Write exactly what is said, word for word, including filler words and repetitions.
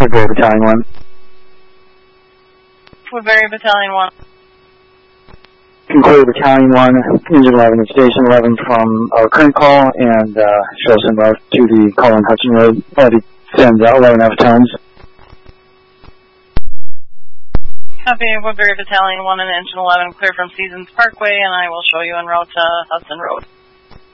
Woodbury Battalion one. Woodbury Battalion one. Conclude Battalion one, Engine eleven at Station eleven from our current call, and uh, show us en route to the Colin Hutchin Road. Quality sends out eleven F tones. Copy, Woodbury Battalion one and Engine eleven, clear from Seasons Parkway, and I will show you en route to Hudson Road.